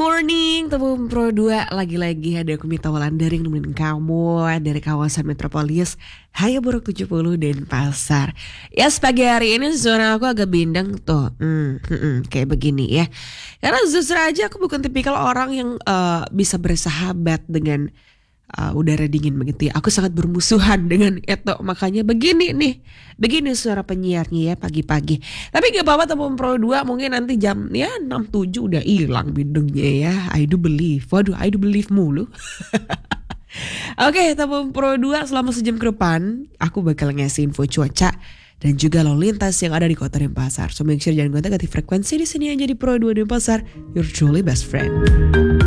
morning, Teman Pro 2. Lagi-lagi ada aku Mita Wulandari yang nemenin kamu dari kawasan Metropolis, Hayamuruk 70 Denpasar. Ya, pagi hari ini suara aku agak bindeng tuh. Kayak begini ya. Karena justru aja aku bukan tipikal orang yang bisa bersahabat dengan udara dingin begitu ya. Aku sangat bermusuhan dengan itu. Makanya begini nih. Begini suara penyiarnya ya pagi-pagi. Tapi gak apa-apa Teman Pro 2. Mungkin nanti jam 6-7 udah hilang bindengnya ya. I do believe. Waduh, I do believe mulu. Oke, Teman Pro 2, selama sejam ke depan aku bakal ngasih info cuaca dan juga lalu lintas yang ada di kota Denpasar. So make sure jangan gonta-ganti frekuensi di sini aja di Pro 2 Denpasar. Your truly best friend.